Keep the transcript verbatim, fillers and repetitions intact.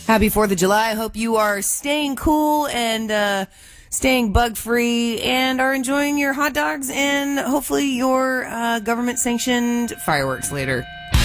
Happy fourth of July. I hope you are staying cool and uh, staying bug-free and are enjoying your hot dogs and hopefully your uh, government-sanctioned fireworks later.